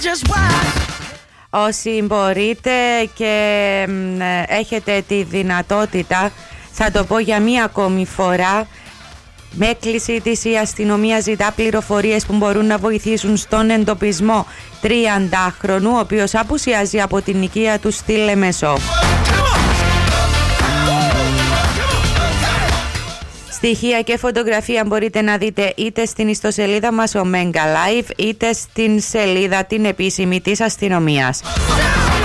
Όσοι μπορείτε και έχετε τη δυνατότητα, θα το πω για μία ακόμη φορά, με έκκληση της η αστυνομία ζητά πληροφορίες που μπορούν να βοηθήσουν στον εντοπισμό 30χρονου, ο οποίος απουσιάζει από την οικία του στη Λεμεσό. Στοιχεία και φωτογραφία μπορείτε να δείτε είτε στην ιστοσελίδα μας ο Mega Live, είτε στην σελίδα την επίσημη της αστυνομίας.